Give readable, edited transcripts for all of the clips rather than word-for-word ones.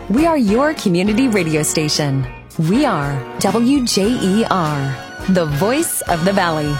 We are your community radio station. We are WJER, the voice of the Valley.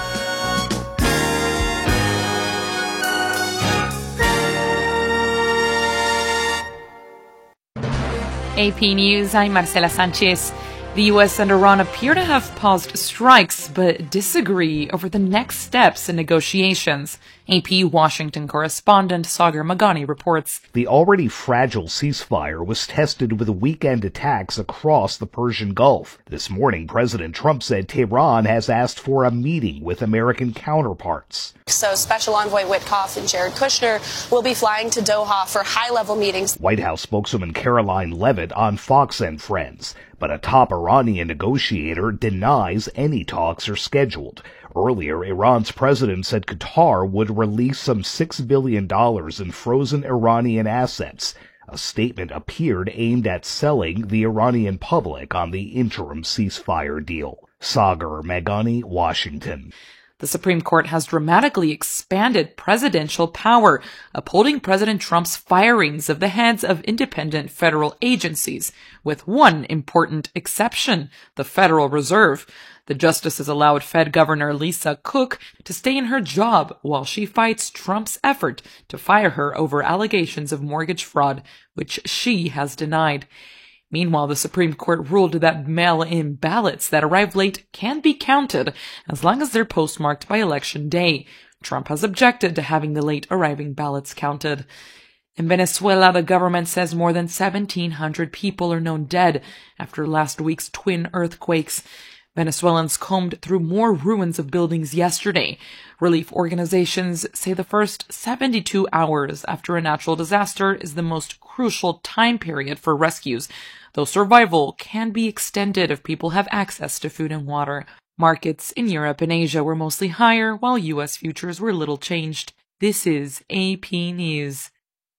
AP News, I'm Marcela Sanchez. The U.S. and Iran appear to have paused strikes, but disagree over the next steps in negotiations. AP Washington correspondent Sagar Magani reports. The already fragile ceasefire was tested with weekend attacks across the Persian Gulf. This morning, President Trump said Tehran has asked for a meeting with American counterparts. So Special Envoy Witkoff and Jared Kushner will be flying to Doha for high-level meetings. White House spokeswoman Caroline Leavitt on Fox and Friends. But a top Iranian negotiator denies any talks are scheduled. Earlier, Iran's president said Qatar would release some $6 billion in frozen Iranian assets. A statement appeared aimed at selling the Iranian public on the interim ceasefire deal. Sagar Magani, Washington. The Supreme Court has dramatically expanded presidential power, upholding President Trump's firings of the heads of independent federal agencies, with one important exception, the Federal Reserve. The justices allowed Fed Governor Lisa Cook to stay in her job while she fights Trump's effort to fire her over allegations of mortgage fraud, which she has denied. Meanwhile, the Supreme Court ruled that mail-in ballots that arrive late can be counted as long as they're postmarked by Election Day. Trump has objected to having the late-arriving ballots counted. In Venezuela, the government says more than 1,700 people are known dead after last week's twin earthquakes. Venezuelans combed through more ruins of buildings yesterday. Relief organizations say the first 72 hours after a natural disaster is the most crucial time period for rescues, though survival can be extended if people have access to food and water. Markets in Europe and Asia were mostly higher, while U.S. futures were little changed. This is AP News.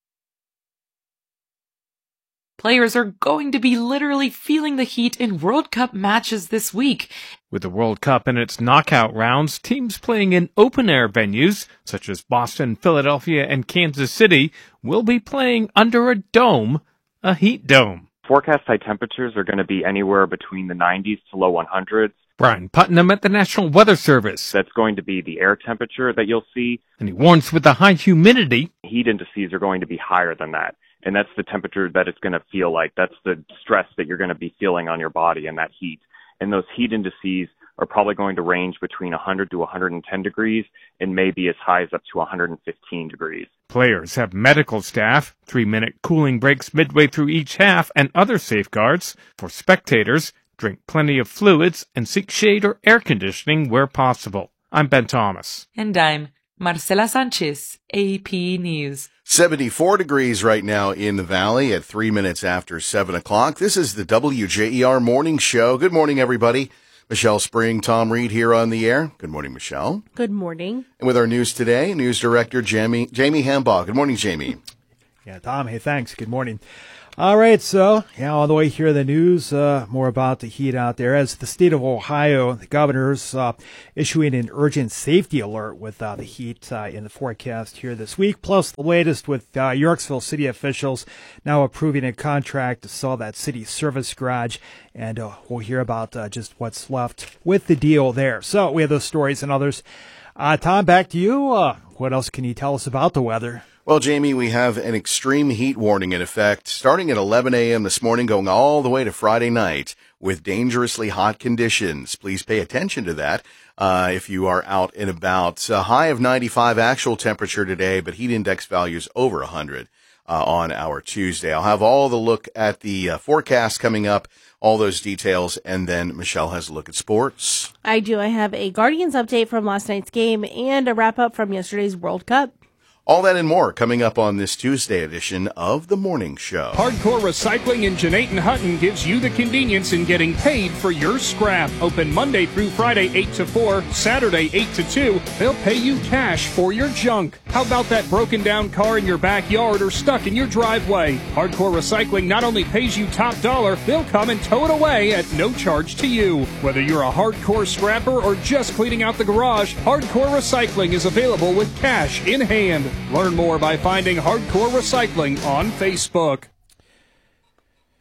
Players are going to be literally feeling the heat in World Cup matches this week. With the World Cup in its knockout rounds, teams playing in open-air venues, such as Boston, Philadelphia, and Kansas City, will be playing under a dome, a heat dome. Forecast high temperatures are going to be anywhere between the 90s to low 100s. Brian Putnam at the National Weather Service. That's going to be the air temperature that you'll see. And he warns with the high humidity, heat indices are going to be higher than that. And that's the temperature that it's going to feel like. That's the stress that you're going to be feeling on your body in that heat. And those heat indices are probably going to range between 100 to 110 degrees and maybe as high as up to 115 degrees. Players have medical staff, 3-minute cooling breaks midway through each half, and other safeguards. For spectators, drink plenty of fluids and seek shade or air conditioning where possible. I'm Ben Thomas. And I'm Marcela Sanchez, AP News. 74 degrees right now in the valley at 3 minutes after 7 o'clock. This is the WJER Morning Show. Good morning, everybody. Michelle Spring, Tom Reed here on the air. Good morning, Michelle. Good morning. And with our news today, News Director Jamie Hambaugh. Good morning, Jamie. Yeah, Tom, hey, thanks. Good morning. All right, so, on the way here, the news, more about the heat out there. As the state of Ohio, the governor's issuing an urgent safety alert with the heat in the forecast here this week. Plus, the latest with Yorksville city officials now approving a contract to sell that city service garage. And we'll hear about just what's left with the deal there. So, we have those stories and others. Tom, back to you. What else can you tell us about the weather? Well, Jamie, we have an extreme heat warning in effect starting at 11 a.m. this morning, going all the way to Friday night with dangerously hot conditions. Please pay attention to that if you are out and about. A high of 95 actual temperature today, but heat index values over 100 on our Tuesday. I'll have all the look at the forecast coming up, all those details, and then Michelle has a look at sports. I do. I have a Guardians update from last night's game and a wrap-up from yesterday's World Cup. All that and more coming up on this Tuesday edition of The Morning Show. Hardcore Recycling in Jeanette and Hutton gives you the convenience in getting paid for your scrap. Open Monday through Friday 8 to 4, Saturday 8 to 2. They'll pay you cash for your junk. How about that broken down car in your backyard or stuck in your driveway? Hardcore Recycling not only pays you top dollar, they'll come and tow it away at no charge to you. Whether you're a hardcore scrapper or just cleaning out the garage, Hardcore Recycling is available with cash in hand. Learn more by finding Hardcore Recycling on Facebook.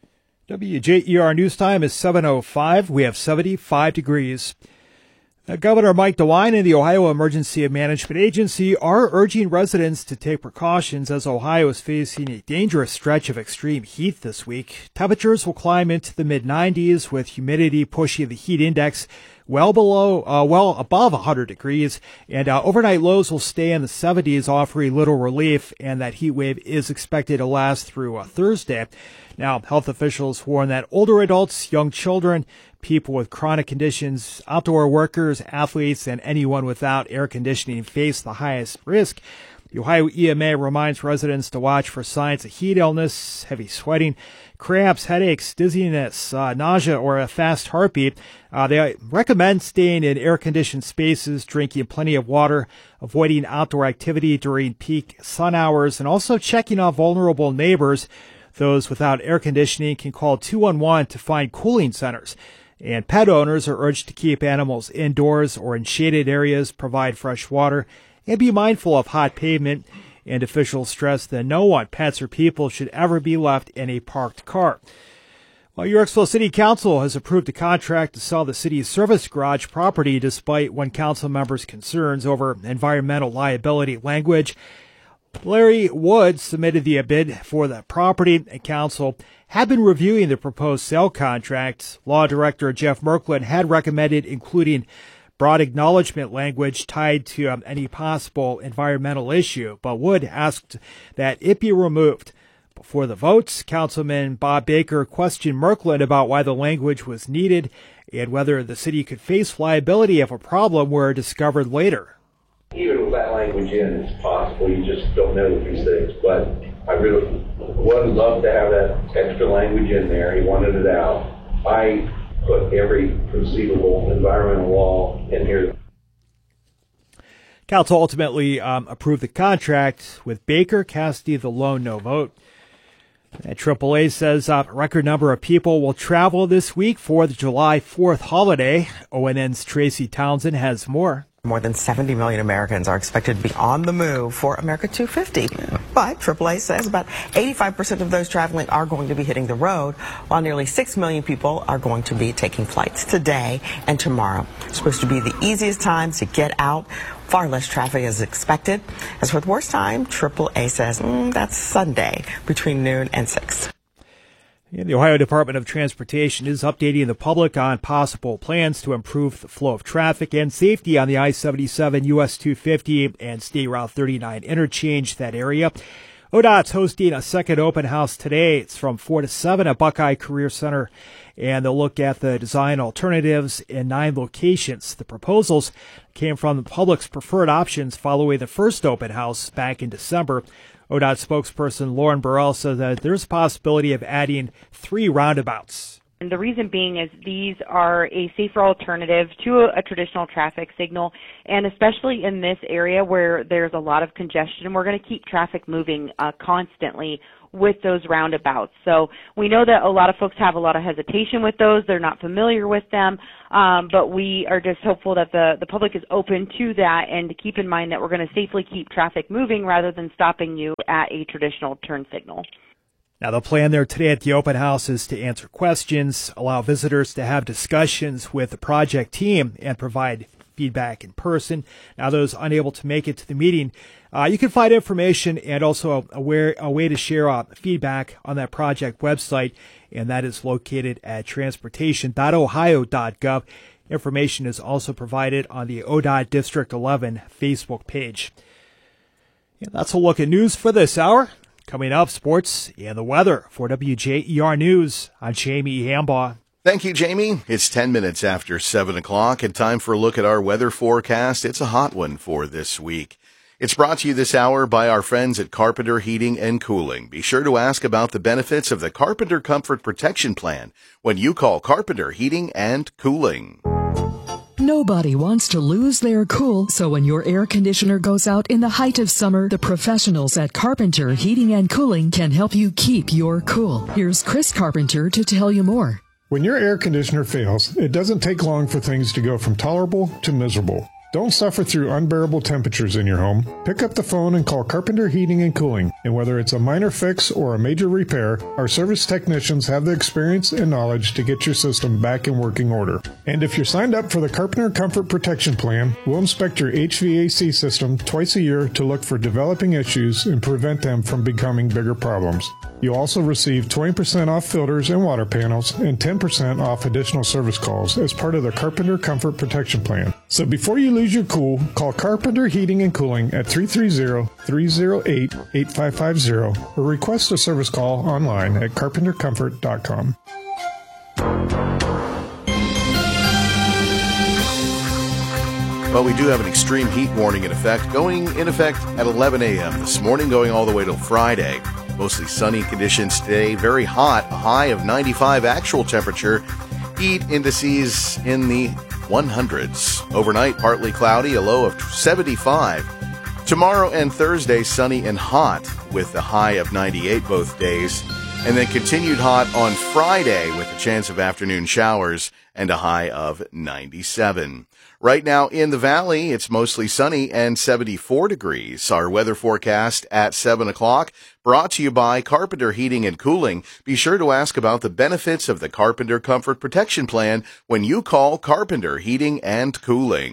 WJER News Time is 7:05. We have 75 degrees. Governor Mike DeWine and the Ohio Emergency Management Agency are urging residents to take precautions as Ohio is facing a dangerous stretch of extreme heat this week. Temperatures will climb into the mid-90s with humidity pushing the heat index well above 100 degrees, and overnight lows will stay in the 70s, offering little relief, and that heat wave is expected to last through Thursday. Now, health officials warn that older adults, young children, people with chronic conditions, outdoor workers, athletes, and anyone without air conditioning face the highest risk. The Ohio EMA reminds residents to watch for signs of heat illness, heavy sweating, cramps, headaches, dizziness, nausea, or a fast heartbeat. They recommend staying in air-conditioned spaces, drinking plenty of water, avoiding outdoor activity during peak sun hours, and also checking on vulnerable neighbors. Those without air conditioning can call 211 to find cooling centers. And pet owners are urged to keep animals indoors or in shaded areas, provide fresh water, and be mindful of hot pavement. And officials stress that no one, pets or people, should ever be left in a parked car. Well, Yorksville City Council has approved a contract to sell the city's service garage property despite one council member's concerns over environmental liability language. Larry Wood submitted the bid for the property, and council had been reviewing the proposed sale contract. Law Director Jeff Merklin had recommended including broad acknowledgement language tied to any possible environmental issue, but Wood asked that it be removed. Before the votes, Councilman Bob Baker questioned Merklin about why the language was needed and whether the city could face liability if a problem were discovered later. Even with that language in, it's possible. You just don't know with these things. But I really would love to have that extra language in there. He wanted it out. I put every conceivable environmental law in here. Council ultimately approved the contract with Baker casting the lone no vote. And AAA says a record number of people will travel this week for the July 4th holiday. ONN's Tracy Townsend has more. More than 70 million Americans are expected to be on the move for America 250. But AAA says about 85% of those traveling are going to be hitting the road, while nearly 6 million people are going to be taking flights today and tomorrow. It's supposed to be the easiest times to get out. Far less traffic is expected. As for the worst time, AAA says that's Sunday between noon and 6. And the Ohio Department of Transportation is updating the public on possible plans to improve the flow of traffic and safety on the I-77, US 250, and State Route 39 interchange, that area. ODOT's hosting a second open house today. It's from 4 to 7 at Buckeye Career Center, and they'll look at the design alternatives in 9 locations. The proposals came from the public's preferred options following the first open house back in December. ODOT spokesperson Lauren Burrell says that there's a possibility of adding 3 roundabouts. And the reason being is these are a safer alternative to a traditional traffic signal, and especially in this area where there's a lot of congestion, we're going to keep traffic moving constantly with those roundabouts. So we know that a lot of folks have a lot of hesitation with those. They're not familiar with them, but we are just hopeful that the public is open to that, and to keep in mind that we're going to safely keep traffic moving rather than stopping you at a traditional turn signal. Now, the plan there today at the open house is to answer questions, allow visitors to have discussions with the project team, and provide feedback in person. Now, those unable to make it to the meeting, you can find information and also a way to share feedback on that project website, and that is located at transportation.ohio.gov. Information is also provided on the ODOT District 11 Facebook page. And that's a look at news for this hour. Coming up, sports and the weather. For WJER News, I'm Jamie Hambaugh. Thank you, Jamie. It's 10 minutes after 7 o'clock and time for a look at our weather forecast. It's a hot one for this week. It's brought to you this hour by our friends at Carpenter Heating and Cooling. Be sure to ask about the benefits of the Carpenter Comfort Protection Plan when you call Carpenter Heating and Cooling. Nobody wants to lose their cool, so when your air conditioner goes out in the height of summer, the professionals at Carpenter Heating and Cooling can help you keep your cool. Here's Chris Carpenter to tell you more. When your air conditioner fails, it doesn't take long for things to go from tolerable to miserable. Don't suffer through unbearable temperatures in your home. Pick up the phone and call Carpenter Heating and Cooling. And whether it's a minor fix or a major repair, our service technicians have the experience and knowledge to get your system back in working order. And if you're signed up for the Carpenter Comfort Protection Plan, we'll inspect your HVAC system twice a year to look for developing issues and prevent them from becoming bigger problems. You'll also receive 20% off filters and water panels and 10% off additional service calls as part of the Carpenter Comfort Protection Plan. So before you lose your cool, call Carpenter Heating and Cooling at 330-308-8550 or request a service call online at carpentercomfort.com. Well, we do have an extreme heat warning in effect, going in effect at 11 a.m. this morning, going all the way till Friday. Mostly sunny conditions today, very hot, a high of 95 actual temperature, heat indices in the 100s. Overnight, partly cloudy, a low of 75. Tomorrow and Thursday, sunny and hot with a high of 98 both days. And then continued hot on Friday with a chance of afternoon showers and a high of 97. Right now in the valley, it's mostly sunny and 74 degrees. Our weather forecast at 7 o'clock, brought to you by Carpenter Heating and Cooling. Be sure to ask about the benefits of the Carpenter Comfort Protection Plan when you call Carpenter Heating and Cooling.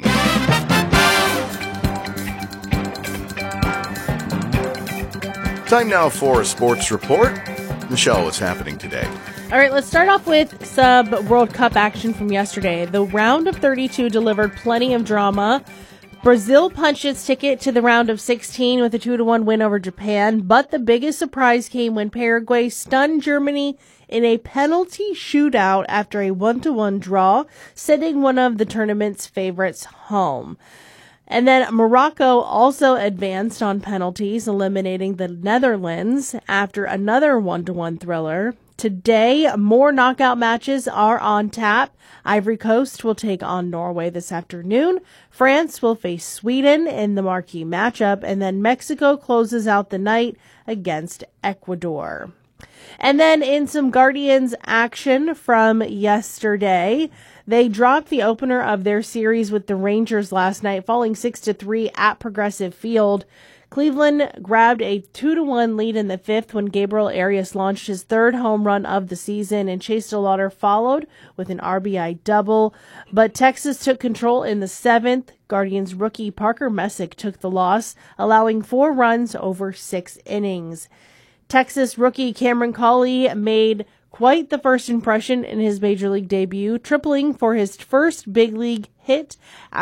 Time now for a sports report. Michelle, what's happening today? All right, let's start off with some World Cup action from yesterday. The round of 32 delivered plenty of drama. Brazil punched its ticket to the round of 16 with a 2-1 win over Japan, but the biggest surprise came when Paraguay stunned Germany in a penalty shootout after a 1-1 draw, sending one of the tournament's favorites home. And then Morocco also advanced on penalties, eliminating the Netherlands after another 1-1 thriller. Today, more knockout matches are on tap. Ivory Coast will take on Norway this afternoon. France will face Sweden in the marquee matchup. And then Mexico closes out the night against Ecuador. And then in some Guardians action from yesterday, they dropped the opener of their series with the Rangers last night, falling 6-3 at Progressive Field. Cleveland grabbed a 2-1 lead in the fifth when Gabriel Arias launched his third home run of the season, and Chase DeLauder followed with an RBI double. But Texas took control in the seventh. Guardians rookie Parker Messick took the loss, allowing 4 runs over 6 innings. Texas rookie Cameron Cawley made quite the first impression in his major league debut, tripling for his first big league hit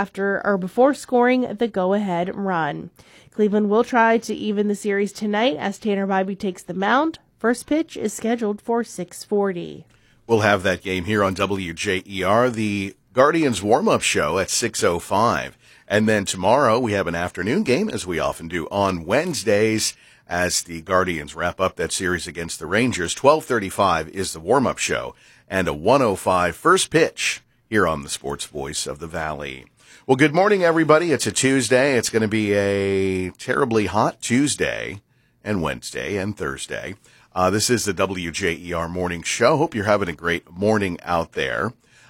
before scoring the go-ahead run. Cleveland will try to even the series tonight as Tanner Bybee takes the mound. First pitch is scheduled for 6:40. We'll have that game here on WJER, the Guardians warm-up show at 6:05. And then tomorrow we have an afternoon game, as we often do on Wednesdays, as the Guardians wrap up that series against the Rangers. 12:35 is the warm-up show, and a 1:05 first pitch here on the Sports Voice of the Valley. Well, good morning, everybody. It's a Tuesday. It's going to be a terribly hot Tuesday and Wednesday and Thursday. This is the WJER Morning Show. Hope you're having a great morning out there.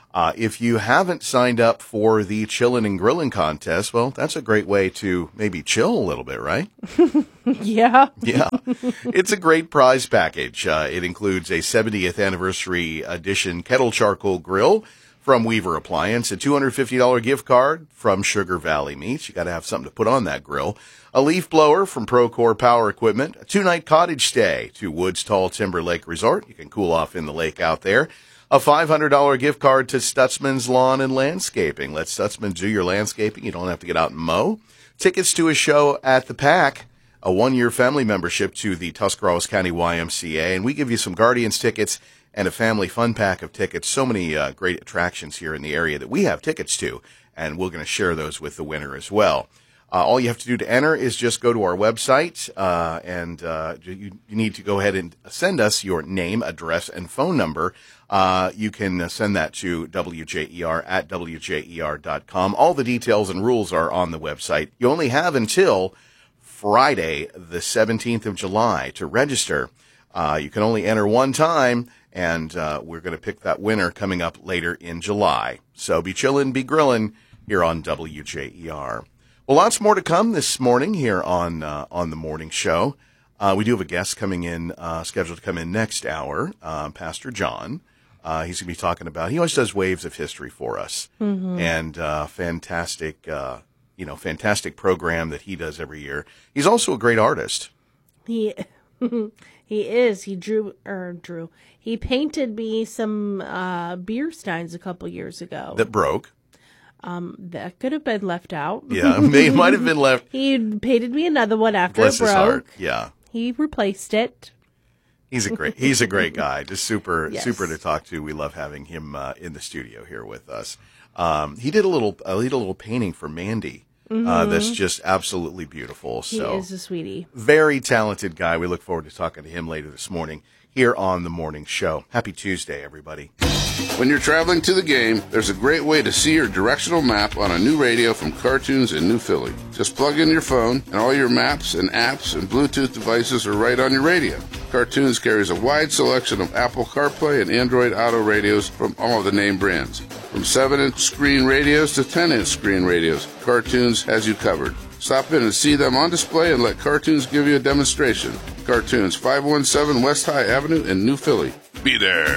If you haven't signed up for the Chillin' and Grillin' contest, well, that's a great way to maybe chill a little bit, right? Yeah. Yeah. It's a great prize package. It includes a 70th anniversary edition kettle charcoal grill from Weaver Appliance, a $250 gift card from Sugar Valley Meats. You got to have something to put on that grill. A leaf blower from Procore Power Equipment, a 2-night cottage stay to Woods Tall Timber Lake Resort. You can cool off in the lake out there. A $500 gift card to Stutzman's Lawn and Landscaping. Let Stutzman do your landscaping. You don't have to get out and mow. Tickets to a show at the PAC. A 1-year family membership to the Tuscarawas County YMCA. And we give you some Guardians tickets and a family fun pack of tickets. So many great attractions here in the area that we have tickets to, and we're going to share those with the winner as well. All you have to do to enter is just go to our website, and you need to go ahead and send us your name, address, and phone number. You can send that to WJER at WJER.com. All the details and rules are on the website. You only have until Friday, the 17th of July, to register. You can only enter one time, and we're going to pick that winner coming up later in July. So be chillin', be grillin'. here on WJER. Well, lots more to come this morning here on the morning show. We do have a guest coming in, scheduled to come in next hour, Pastor John. He's going to be talking about, he always does Waves of History for us. Mm-hmm. And fantastic program that he does every year. He's also a great artist. He is. He He painted me some beer steins a couple years ago. That broke. That could have been left out. Yeah, it might have been left. He painted me another one after Bless it broke. His heart. Yeah. He replaced it. He's a great guy. Just super to talk to. We love having him in the studio here with us. He did a little painting for Mandy. Mm-hmm. That's just absolutely beautiful. He is a sweetie. Very talented guy. We look forward to talking to him later this morning here on the morning show. Happy Tuesday, everybody. When you're traveling to the game, there's a great way to see your directional map on a new radio from Cartoons in New Philly. Just plug in your phone, and all your maps and apps and Bluetooth devices are right on your radio. Cartoons carries a wide selection of Apple CarPlay and Android Auto radios from all of the name brands. From 7-inch screen radios to 10-inch screen radios, Cartoons has you covered. Stop in and see them on display and let Cartoons give you a demonstration. Cartoons, 517 West High Avenue in New Philly. Be there.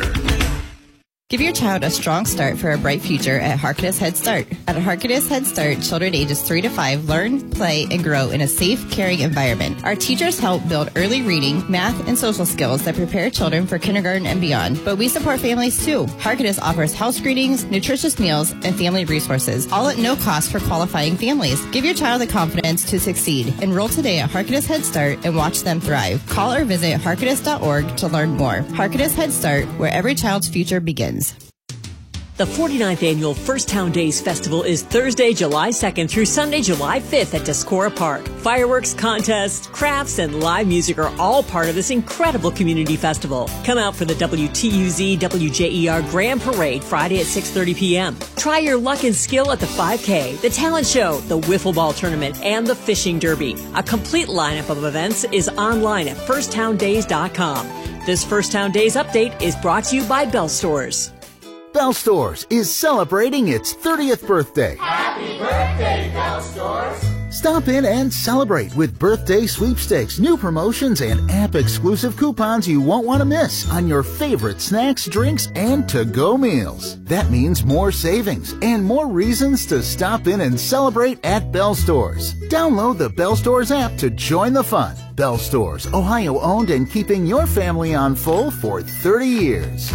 Give your child a strong start for a bright future at Harkness Head Start. At Harkness Head Start, children ages 3 to 5 learn, play, and grow in a safe, caring environment. Our teachers help build early reading, math, and social skills that prepare children for kindergarten and beyond. But we support families too. Harkness offers house screenings, nutritious meals, and family resources, all at no cost for qualifying families. Give your child the confidence to succeed. Enroll today at Harkness Head Start and watch them thrive. Call or visit harkness.org to learn more. Harkness Head Start, where every child's future begins. The 49th Annual First Town Days Festival is Thursday, July 2nd through Sunday, July 5th at Tuscarora Park. Fireworks, contests, crafts, and live music are all part of this incredible community festival. Come out for the WTUZ WJER Grand Parade Friday at 6:30 p.m. Try your luck and skill at the 5K, the talent show, the wiffle ball tournament, and the fishing derby. A complete lineup of events is online at firsttowndays.com. This First Town Days update is brought to you by Bell Stores. Bell Stores is celebrating its 30th birthday. Happy birthday, Bell Stores! Stop in and celebrate with birthday sweepstakes, new promotions, and app-exclusive coupons you won't want to miss on your favorite snacks, drinks, and to-go meals. That means more savings and more reasons to stop in and celebrate at Bell Stores. Download the Bell Stores app to join the fun. Bell Stores, Ohio-owned and keeping your family on full for 30 years.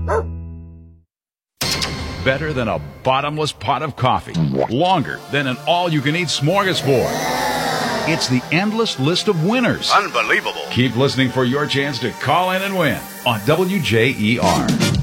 Better than a bottomless pot of coffee. Longer than an all-you-can-eat smorgasbord. It's the endless list of winners. Unbelievable. Keep listening for your chance to call in and win on WJER.